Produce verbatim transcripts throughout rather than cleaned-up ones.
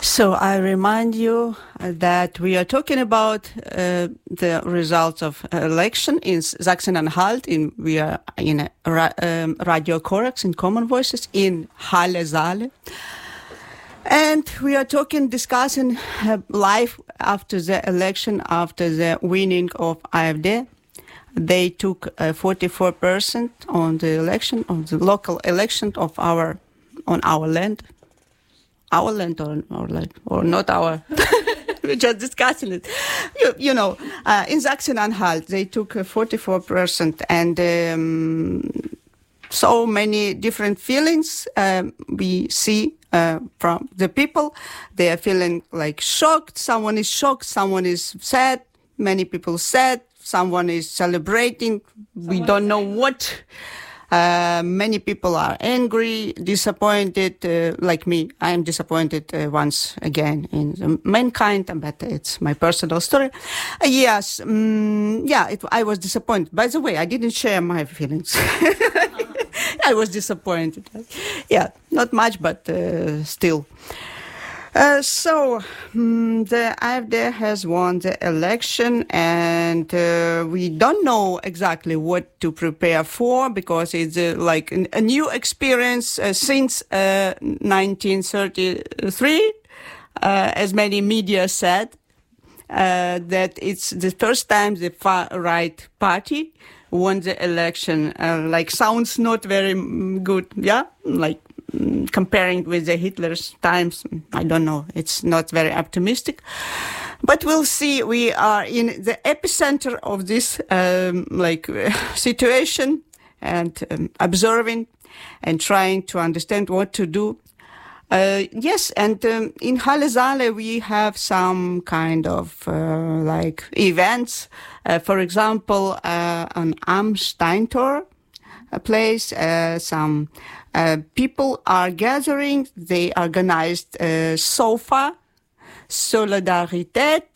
So I remind you that we are talking about uh, the results of election in Sachsen-Anhalt. In we are in a, um, Radio Korax in Common Voices in Halle Saale. And we are talking, discussing uh, life after the election, after the winning of AfD. They took uh, forty-four percent on the election, on the local election of our, on our land. Our land or our land, or not our. We're just discussing it. You, you know, uh, in Sachsen-Anhalt, they took uh, forty-four percent and um, so many different feelings um, we see uh, from the people. They are feeling like shocked. Someone is shocked. Someone is sad. Many people sad. Someone is celebrating. We don't know what. Uh, many people are angry, disappointed, uh, like me. I am disappointed uh, once again in mankind, but it's my personal story. Uh, yes, um, yeah, it, I was disappointed. By the way, I didn't share my feelings. I was disappointed. Yeah, not much, but uh, still. Uh, so, um, the AfD has won the election, and uh, we don't know exactly what to prepare for, because it's uh, like an, a new experience uh, since uh, nineteen thirty-three, uh, as many media said, uh, that it's the first time the far-right party won the election. Uh, like, sounds not very good, yeah? Like, comparing with the Hitler's times, I don't know. It's not very optimistic, but we'll see. We are in the epicenter of this um, like uh, situation, and um, observing and trying to understand what to do. Uh, yes, and um, in Halle Saale we have some kind of uh, like events. Uh, for example, uh, an Am Steintor place, uh, some Uh, people are gathering. They organized a SOFA, Solidarität,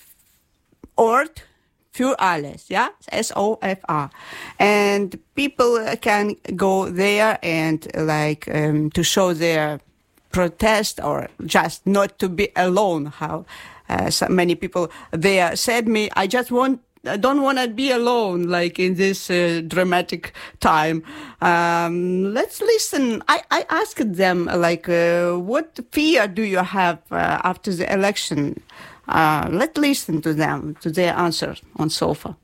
Ort für alles, yeah, S O F A, and people can go there and like um, to show their protest, or just not to be alone. How uh, so many people there said me, I just want. I don't want to be alone, like in this uh, dramatic time. Um, let's listen. I, I asked them, like, uh, what fear do you have uh, after the election? Uh, let's listen to them, to their answer on SOFA.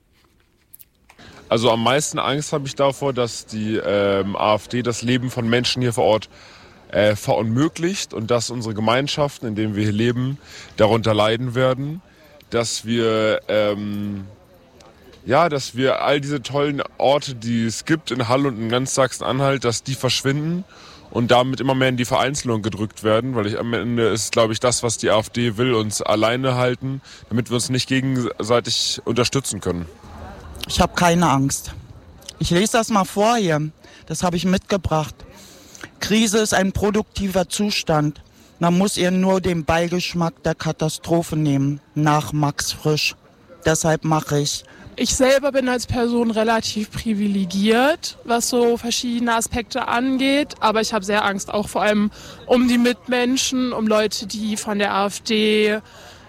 Also am meisten Angst habe ich davor, dass die ähm, AfD das Leben von Menschen hier vor Ort äh, verunmöglicht und dass unsere Gemeinschaften, in denen wir hier leben, darunter leiden werden, dass wir... Ähm, Ja, dass wir all diese tollen Orte, die es gibt in Halle und in ganz Sachsen-Anhalt, dass die verschwinden und damit immer mehr in die Vereinzelung gedrückt werden, weil ich am Ende ist, glaube ich, das, was die AfD will, uns alleine halten, damit wir uns nicht gegenseitig unterstützen können. Ich habe keine Angst. Ich lese das mal vor hier. Das habe ich mitgebracht. Krise ist ein produktiver Zustand. Man muss ihr nur den Beigeschmack der Katastrophe nehmen. Nach Max Frisch. Deshalb mache ich. Ich selber bin als Person relativ privilegiert, was so verschiedene Aspekte angeht. Aber ich habe sehr Angst, auch vor allem um die Mitmenschen, um Leute, die von der AfD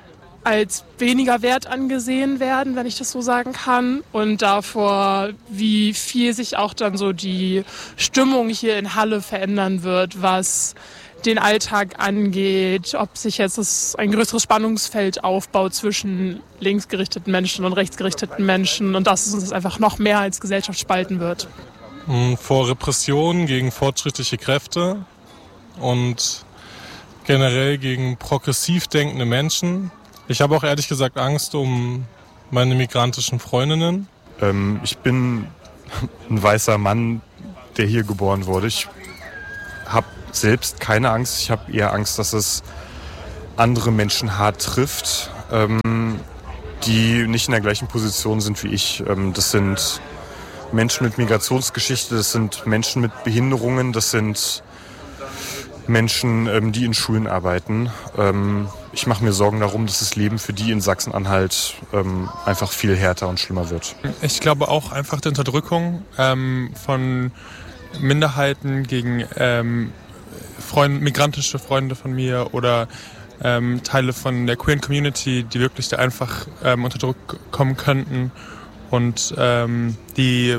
als weniger wert angesehen werden, wenn ich das so sagen kann. Und davor, wie viel sich auch dann so die Stimmung hier in Halle verändern wird, was den Alltag angeht, ob sich jetzt das ein größeres Spannungsfeld aufbaut zwischen linksgerichteten Menschen und rechtsgerichteten Menschen und dass es uns einfach noch mehr als Gesellschaft spalten wird. Vor Repressionen gegen fortschrittliche Kräfte und generell gegen progressiv denkende Menschen. Ich habe auch ehrlich gesagt Angst um meine migrantischen Freundinnen. Ähm, ich bin ein weißer Mann, der hier geboren wurde. Ich habe selbst keine Angst. Ich habe eher Angst, dass es andere Menschen hart trifft, ähm, die nicht in der gleichen Position sind wie ich. Ähm, das sind Menschen mit Migrationsgeschichte, das sind Menschen mit Behinderungen, das sind Menschen, ähm, die in Schulen arbeiten. Ähm, ich mache mir Sorgen darum, dass das Leben für die in Sachsen-Anhalt ähm, einfach viel härter und schlimmer wird. Ich glaube auch einfach die Unterdrückung ähm, von Minderheiten gegen ähm, Freund, migrantische Freunde von mir oder ähm, Teile von der queeren Community, die wirklich da einfach ähm, unter Druck kommen könnten und ähm, die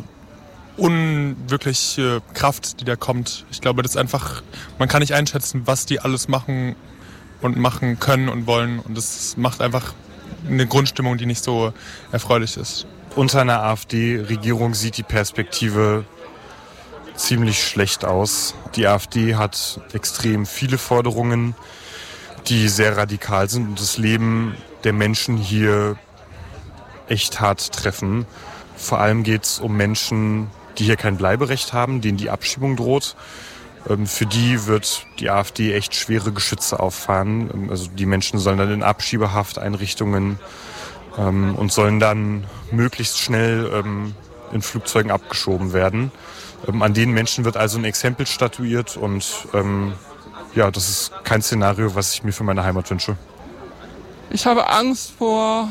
unwirkliche Kraft, die da kommt. Ich glaube, das ist einfach, man kann nicht einschätzen, was die alles machen und machen können und wollen und das macht einfach eine Grundstimmung, die nicht so erfreulich ist. Unter einer AfD-Regierung sieht die Perspektive ziemlich schlecht aus. Die AfD hat extrem viele Forderungen, die sehr radikal sind und das Leben der Menschen hier echt hart treffen. Vor allem geht es um Menschen, die hier kein Bleiberecht haben, denen die Abschiebung droht. Ähm, für die wird die AfD echt schwere Geschütze auffahren. Ähm, also die Menschen sollen dann in Abschiebehafteinrichtungen ähm, und sollen dann möglichst schnell ähm, in Flugzeugen abgeschoben werden. Ähm, an den Menschen wird also ein Exempel statuiert und ähm, ja, das ist kein Szenario, was ich mir für meine Heimat wünsche. Ich habe Angst vor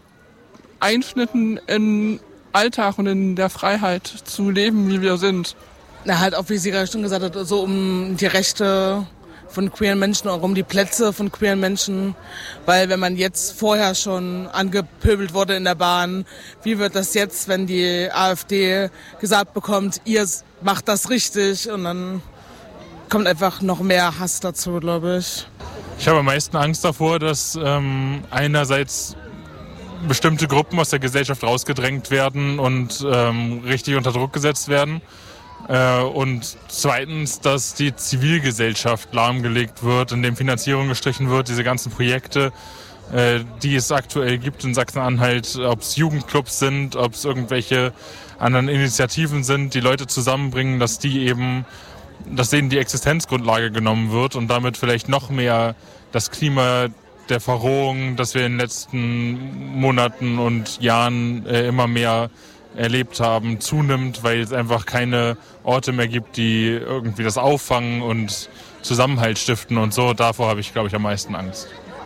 Einschnitten in Alltag und in der Freiheit zu leben, wie wir sind. Na, halt auch, wie sie gerade schon gesagt hat, so um die Rechte von queeren Menschen, auch um die Plätze von queeren Menschen. Weil wenn man jetzt vorher schon angepöbelt wurde in der Bahn, wie wird das jetzt, wenn die AfD gesagt bekommt, ihr macht das richtig? Und dann kommt einfach noch mehr Hass dazu, glaube ich. Ich habe am meisten Angst davor, dass ähm, einerseits bestimmte Gruppen aus der Gesellschaft rausgedrängt werden und ähm, richtig unter Druck gesetzt werden. Äh, und zweitens, dass die Zivilgesellschaft lahmgelegt wird, indem Finanzierung gestrichen wird, diese ganzen Projekte, äh, die es aktuell gibt in Sachsen-Anhalt, ob es Jugendclubs sind, ob es irgendwelche anderen Initiativen sind, die Leute zusammenbringen, dass die eben, dass denen die Existenzgrundlage genommen wird und damit vielleicht noch mehr das Klima der Verrohung, das wir in den letzten Monaten und Jahren äh, immer mehr erlebt haben, zunimmt, weil es einfach keine Orte mehr gibt, die irgendwie das auffangen und Zusammenhalt stiften und so. Davor habe ich, glaube ich, am meisten Angst.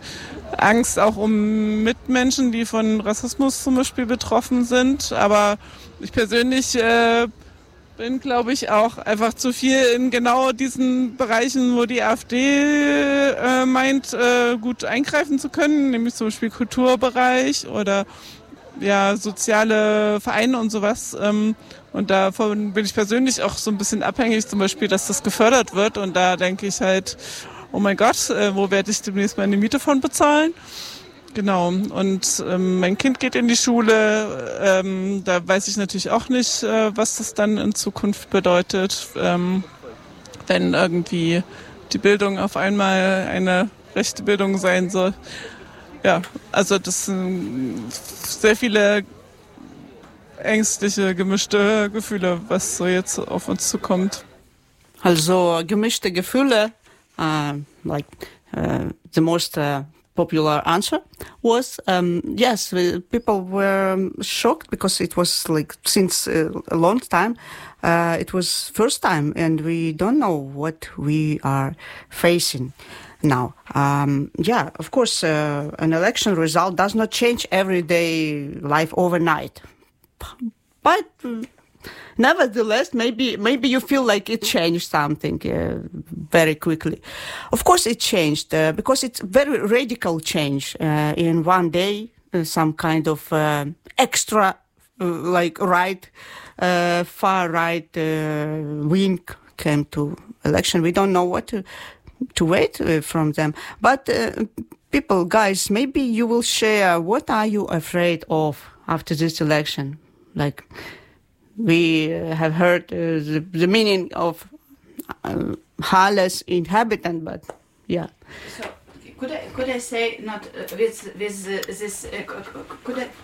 Angst auch um Mitmenschen, die von Rassismus zum Beispiel betroffen sind. Aber ich persönlich äh, bin, glaube ich, auch einfach zu viel in genau diesen Bereichen, wo die AfD äh, meint, äh, gut eingreifen zu können, nämlich zum Beispiel Kulturbereich oder ja, soziale Vereine und sowas. Ähm, und davon bin ich persönlich auch so ein bisschen abhängig, zum Beispiel, dass das gefördert wird. Und da denke ich halt, oh mein Gott, äh, wo werde ich demnächst meine Miete von bezahlen? Genau, und ähm, mein Kind geht in die Schule, ähm, da weiß ich natürlich auch nicht, äh, was das dann in Zukunft bedeutet, ähm, wenn irgendwie die Bildung auf einmal eine rechte Bildung sein soll. Ja, also das sind sehr viele ängstliche, gemischte Gefühle, was so jetzt auf uns zukommt. Also gemischte Gefühle, uh, like uh, the most uh, popular answer was um, yes, people were shocked because it was like since uh, a long time. Uh, it was first time, and we don't know what we are facing now. Um, yeah, of course, uh, an election result does not change everyday life overnight, but. Uh, Nevertheless, maybe maybe you feel like it changed something uh, very quickly. Of course, it changed uh, because it's very radical change. Uh, in one day, uh, some kind of uh, extra, uh, like right, uh, far right uh, wing came to election. We don't know what to to wait uh, from them. But uh, people, guys, maybe you will share. What are you afraid of after this election? Like. We have heard uh, the, the meaning of uh, Halle's inhabitant, but yeah. So could I could I say not uh, with with uh, this? Uh, could I?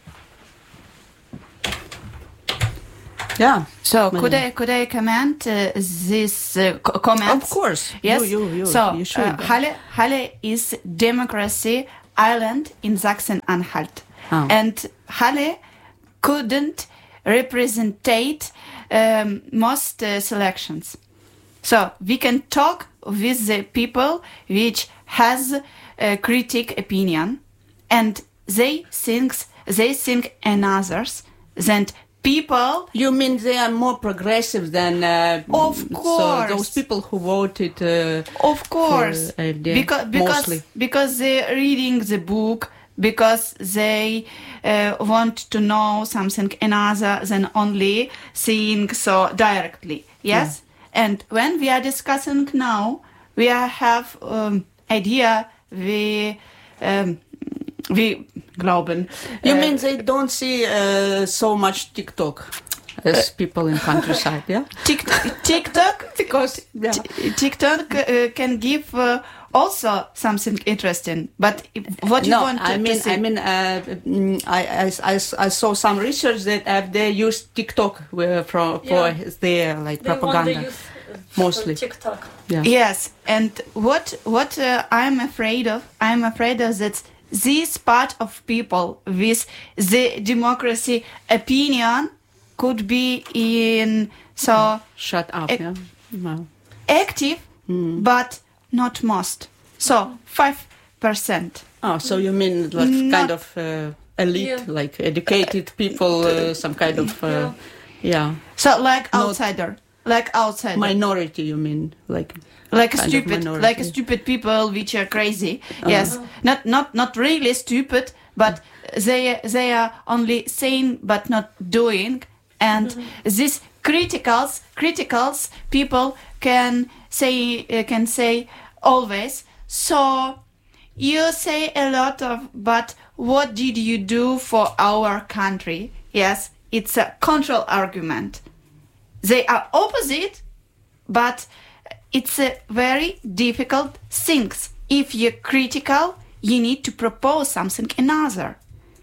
Yeah. So could I could I comment uh, this uh, comment? Of course. Yes. You, you, you, so you should. Uh, Halle Halle is democracy island in Sachsen-Anhalt, oh. and Halle couldn't representate um, most uh, selections. So we can talk with the people which has a critic opinion, and they think they think in others that people. You mean they are more progressive than? Uh, Of course. So those people who voted. Uh, Of course, for, uh, because because mostly. because they're reading the book, because they uh, want to know something another than only seeing so directly. Yes, yeah. And when we are discussing now, we are have um, idea we um, we glauben. You uh, mean they don't see uh, so much TikTok as people in countryside? Yeah, TikTok, TikTok because yeah. T- TikTok uh, can give uh, also something interesting. But what you no, want to, I mean, to say? I mean, uh, mm, I, I, I, I saw some research that uh, they use TikTok uh, for for Yeah. their like They propaganda want to use, uh, mostly. TikTok. Yeah. Yes, and what what uh, I'm afraid of, I'm afraid of that this part of people with the democracy opinion could be in so shut up, ac- yeah, no. active, Mm. but not most. So five percent. Oh, so you mean like Not- kind of uh, elite, Yeah. like educated people, uh, some kind of uh, Yeah. yeah, So like Not- outsider, like outsider. minority. You mean like like a kind of stupid minority. like a stupid people which are crazy. Uh-huh. Yes, not not not really stupid, but they they are only saying but not doing, and these criticals criticals people can say uh, can say always, so you say a lot of, but what did you do for our country? Yes, it's a control argument. They are opposite, but it's a very difficult things. If you're critical, you need to propose something another.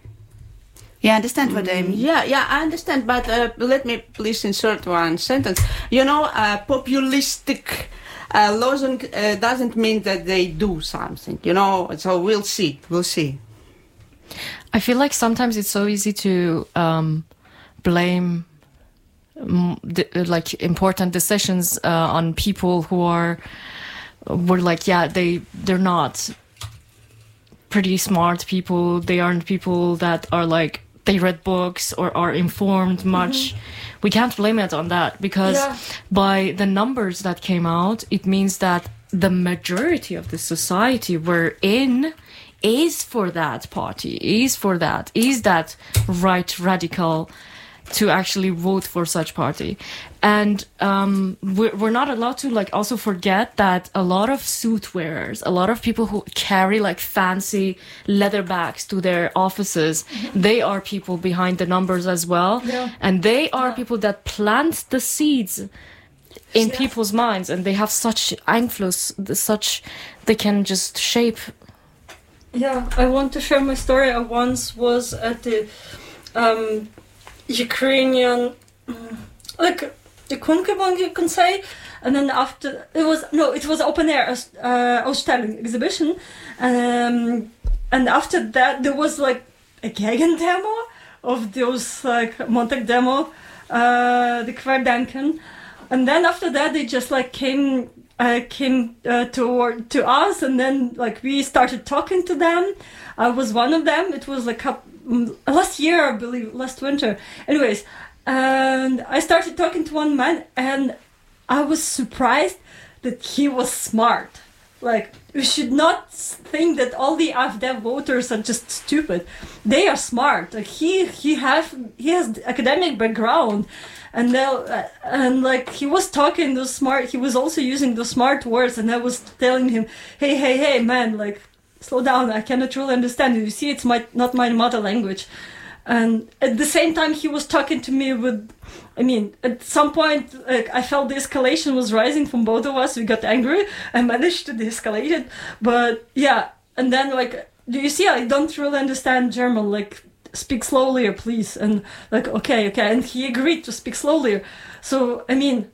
You understand what I mean? Yeah, yeah, I understand, but uh, let me please insert one sentence. You know, uh, populistic uh, losing uh, doesn't mean that they do something, you know, so we'll see, we'll see. I feel like sometimes it's so easy to um, blame mm, the, like important decisions uh, on people who are, were like, yeah, they, they're not pretty smart people. They aren't people that are like, they read books or are informed much. Mm-hmm. We can't blame it on that because yeah. by the numbers that came out, it means that the majority of the society we're in is for that party, is for that, is that right radical to actually vote for such party. And um, we're, we're not allowed to like also forget that a lot of suit wearers, a lot of people who carry like fancy leather bags to their offices, mm-hmm. they are people behind the numbers as well. Yeah. And they are yeah. people that plant the seeds in yeah. people's minds, and they have such influence, such, they can just shape. Yeah, I want to share my story. I once was at the um, Ukrainian, like the Kunkelbang, you can say, and then after it was no, it was open air uh, Ausstellung exhibition, um, and after that there was like a Gegen demo of those like Montag demo, uh, the Querdenken, and then after that they just like came. Uh, came uh, toward to us, and then like we started talking to them. I was one of them. It was like a, last year, I believe, last winter. Anyways, and I started talking to one man, and I was surprised that he was smart. Like, we should not think that all the A F D voters are just stupid. They are smart. Like he he have he has academic background. And uh, and like he was talking those smart, he was also using those smart words, and I was telling him, hey, hey, hey, man, like slow down. I cannot really understand you. You see, it's my not my mother language. And at the same time, he was talking to me with, I mean, at some point, like, I felt the escalation was rising from both of us. We got angry. I managed to de-escalate it, but yeah. And then like, do you see? I don't really understand German, like. Speak slowly, please. And like, okay, okay. And he agreed to speak slowly. So, I mean,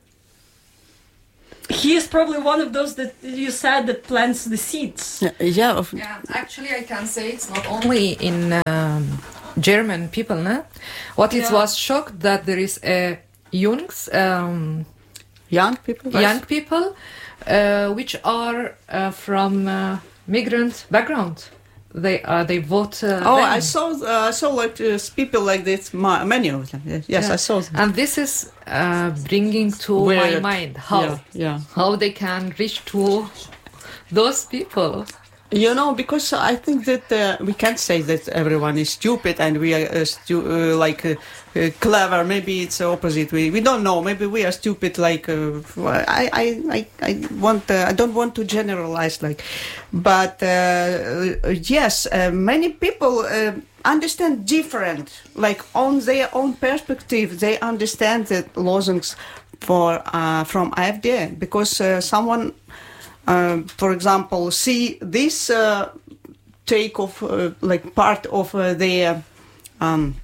he is probably one of those that you said that plants the seeds. Yeah, yeah. yeah actually, I can say it's not only in um, German people, no? What it yeah. was shocked that there is a youngs, um, young people, young people, uh, which are uh, from uh, migrant background. they uh, they vote. Uh, oh, them. I saw uh, I saw like uh, people like this, ma- many of them. Yes, Yeah. I saw them. And this is uh, bringing to my Weird. mind how Yeah, yeah. how they can reach to those people. You know, because I think that uh, we can't say that everyone is stupid and we are uh, stu- uh, like uh, uh, clever. Maybe it's the opposite. We we don't know. Maybe we are stupid. Like uh, I, I I I want uh, I don't want to generalize. Like, but uh, yes, uh, many people uh, understand different. Like on their own perspective, they understand the lozungs for uh, from A F D because uh, someone. Uh, for example, see this uh, take of uh, like part of uh, their um,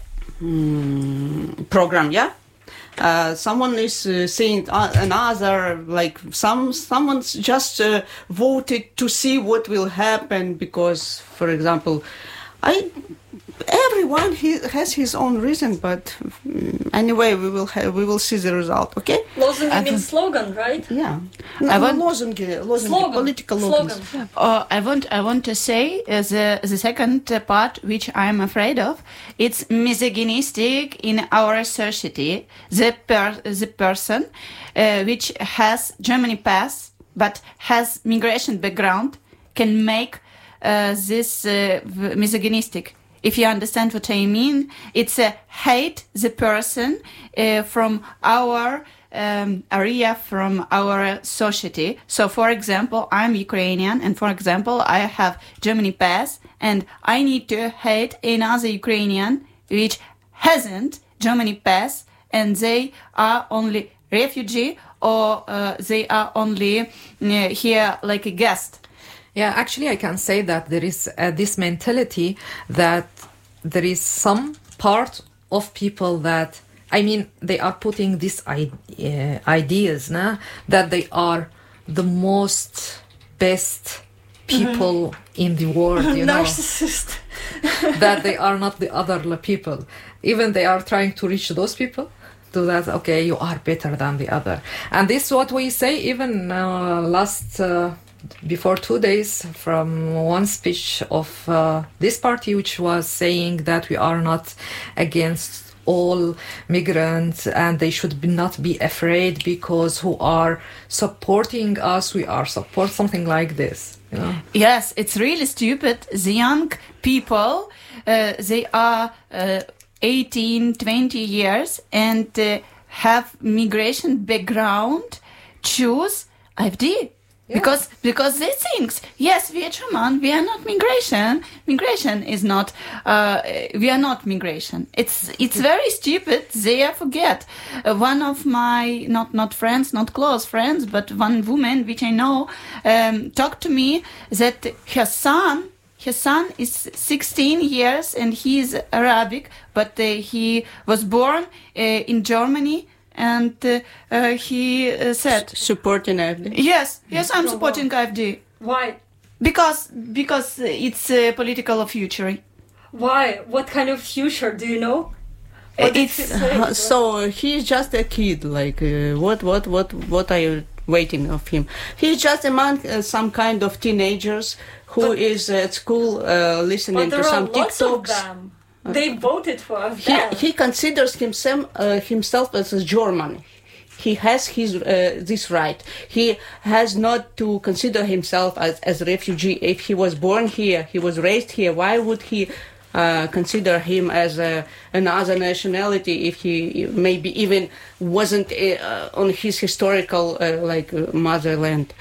mm, program, yeah. Uh, someone is uh, saying uh, another, like some someone's just uh, voted to see what will happen because, for example, I. Everyone he has his own reason, but mm, anyway, we will have, we will see the result. Okay. Lozungi means slogan, right? Yeah. I want- lozungi, lozungi, Slogan. political Slogan. slogans. Uh, I want I want to say uh, the the second uh, part which I'm afraid of. It's misogynistic in our society. The per, the person uh, which has Germany pass but has migration background can make uh, this uh, v- misogynistic. If you understand what I mean, it's a hate the person uh, from our um, area, from our society. So, for example, I'm Ukrainian, and for example, I have Germany pass, and I need to hate another Ukrainian which hasn't Germany pass, and they are only refugee or uh, they are only uh, here like a guest. Yeah, actually, I can say that there is uh, this mentality that there is some part of people that, I mean, they are putting these I- uh, ideas, nah, that they are the most best people in the world, you know, Narcissist. that they are not the other people. Even they are trying to reach those people. To that, okay, you are better than the other. And this is what we say even uh, last... Uh, before two days from one speech of uh, this party which was saying that we are not against all migrants and they should be not be afraid because who are supporting us, we are support something like this. You know? Yes, it's really stupid. The young people, uh, they are uh, eighteen, twenty years and uh, have migration background, choose A F D. Yeah. Because because they think, yes, we are German, we are not migration. Migration is not, uh, we are not migration. It's it's very stupid. They forget. Uh, one of my, not not friends, not close friends, but one woman which I know, um, talked to me that her son, her son is sixteen years and he is Arabic, but uh, he was born uh, in Germany. And uh, uh, he uh, said, supporting A F D. Yes, yes, I'm supporting A F D. Why? Because because it's a political future. Why? What kind of future do you know? What did It's he say? uh, so he's just a kid. Like uh, what what what what are you waiting of him? He's just among uh, some kind of teenagers who But- is at school uh, listening But there to are some lots of TikToks. them. They voted for us. He, he considers himself uh, himself as a German. He has his uh, this right. He has not to consider himself as as a refugee. If he was born here, he was raised here. Why would he uh, consider him as a, another nationality if he maybe even wasn't uh, on his historical uh, like uh, motherland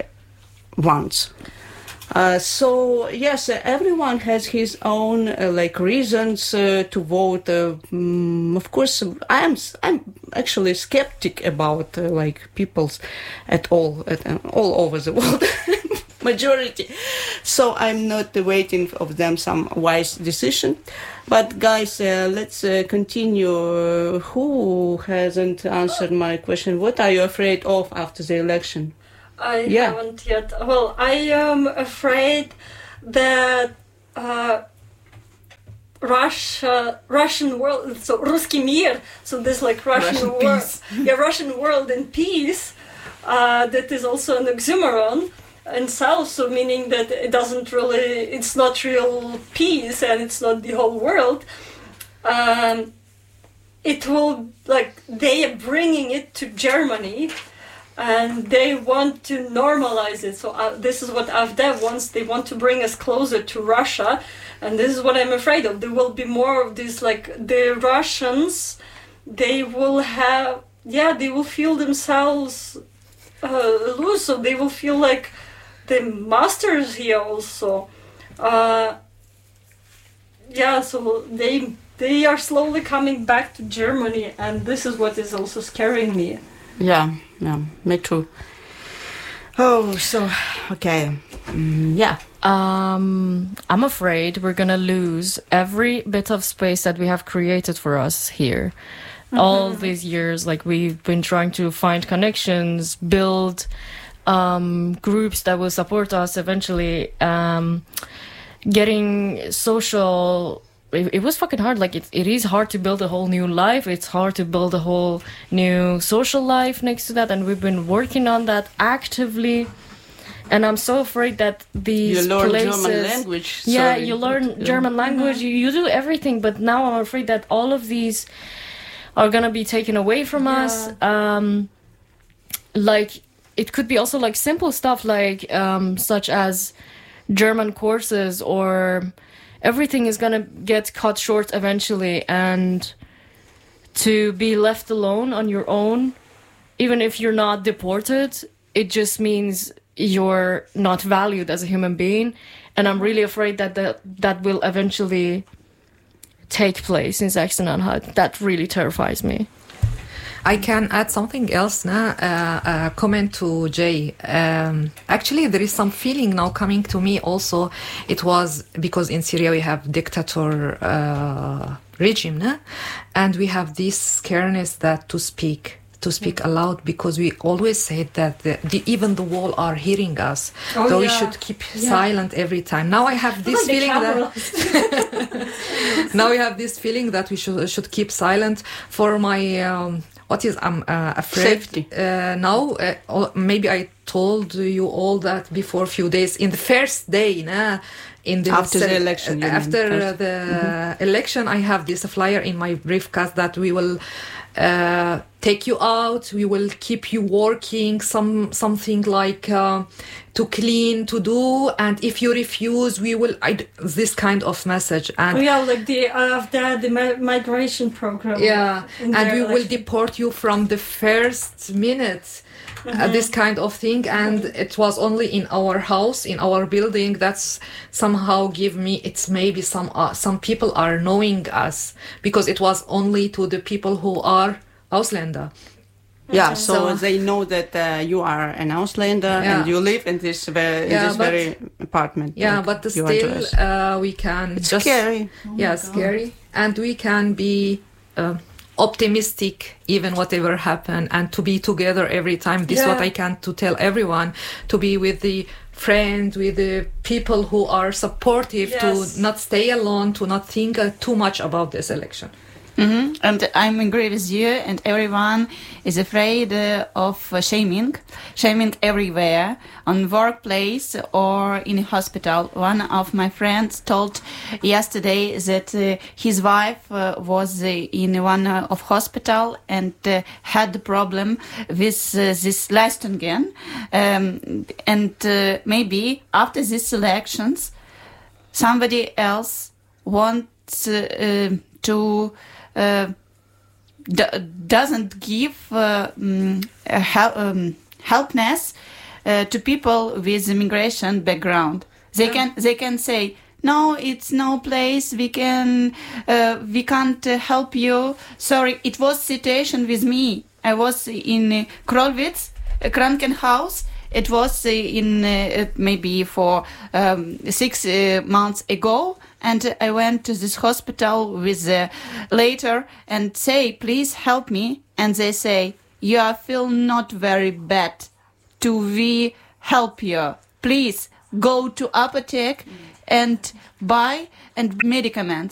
once? Uh, so yes, uh, everyone has his own uh, like reasons uh, to vote. Uh, mm, of course, I am I'm actually skeptic about uh, like people's at all at, uh, all over the world. Majority. So I'm not uh, waiting of them some wise decision. But guys, uh, let's uh, continue. Uh, who hasn't answered my question? What are you afraid of after the election? I Yeah. haven't yet. Well, I am afraid that uh, Russia, Russian world, so Ruski Mir, so this like Russian, Russian world, peace. yeah, Russian world in peace. Uh, that is also an oxymoron. in cells, so meaning that it doesn't really, it's not real peace and it's not the whole world. Um, it will, like, they are bringing it to Germany and they want to normalize it. So uh, this is what A F D wants. They want to bring us closer to Russia, and this is what I'm afraid of. There will be more of this, like, the Russians, they will have, yeah, they will feel themselves uh, loose, so they will feel like the masters here also. Uh, yeah, so they they are slowly coming back to Germany, and this is what is also scaring me. Yeah, yeah, me too. Oh, so, okay. Mm, yeah. Um, I'm afraid we're gonna lose every bit of space that we have created for us here. Mm-hmm. All these years, like, we've been trying to find connections, build um, groups that will support us eventually, um, getting social... It, it was fucking hard. Like, it, it is hard to build a whole new life. It's hard to build a whole new social life next to that. And we've been working on that actively. And I'm so afraid that these you learn places... German language. Yeah, sorry, you learn but, uh, German language. mm-hmm. You, you do everything. But now I'm afraid that all of these are going to be taken away from Yeah. us. Um, like, it could be also, like, simple stuff, like, um, such as German courses, or... Everything is going to get cut short eventually, and to be left alone on your own, even if you're not deported, it just means you're not valued as a human being. And I'm really afraid that that, that will eventually take place in Sachsen-Anhalt. That really terrifies me. I can add something else now, uh, uh, comment to Jay. Um, actually, there is some feeling now coming to me also. It was because in Syria we have dictator uh, regime, nah? And we have this scareness that to speak, to speak aloud, because we always said that the, the, even the wall are hearing us. Oh, so yeah. we should keep Yeah. silent every time. Now I have this Like the feeling that now we have this feeling that we should should keep silent for my. Um, What is I'm uh, afraid Safety. uh, now? Uh, or maybe I told you all that before a few days. In the first day, nah, in the After the se- election, you after mean, uh, first. the Mm-hmm. election, I have this flyer in my briefcase that we will uh, take you out. We will keep you working. Some something like uh, to clean, to do, and if you refuse, we will. I, this kind of message and. Oh, yeah, like the uh, the, the mi- migration program. Yeah, in and their we will election. deport you from the first minute. Uh, Mhm. this kind of thing, and it was only in our house, in our building. That's somehow give me. It's maybe some uh, some people are knowing us because it was only to the people who are Ausländer. Yeah, so, So- they know that uh, you are an Ausländer Yeah. and you live in this very, in Yeah, this but- very apartment. Yeah, like but the you still address. uh, we can It's just scary. yeah, scary, and we can be. Uh, optimistic even whatever happen, and to be together every time. This is what Yeah. I can to tell everyone, to be with the friends, with the people who are supportive, Yes. to not stay alone, to not think uh, too much about this election. Mm-hmm. And I'm agree with you, and everyone is afraid uh, of uh, shaming, shaming everywhere, on workplace or in a hospital. One of my friends told yesterday that uh, his wife uh, was uh, in one uh, of hospital and uh, had the problem with uh, this Leistungen, um, and uh, maybe after these elections, somebody else wants uh, uh, to. Uh, d- doesn't give uh, um, help, um, helpness uh, to people with immigration background. They Yeah. can they can say no, it's no place. We can uh, we can't uh, help you. Sorry, it was situation with me. I was in uh, Krolwitz, a Krankenhaus. It was uh, in uh, maybe for um, six uh, months ago. And I went to this hospital with uh, later and say, please help me. And they say, you are feel not very bad. To we help you. Please go to apotheke and buy and medicaments.